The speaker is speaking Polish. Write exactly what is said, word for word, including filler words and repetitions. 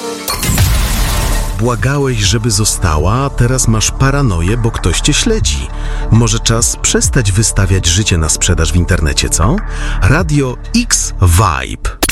Błagałeś, żeby została, a teraz masz paranoję, bo ktoś cię śledzi. Może czas przestać wystawiać życie na sprzedaż w internecie, co? Radio X Vibe.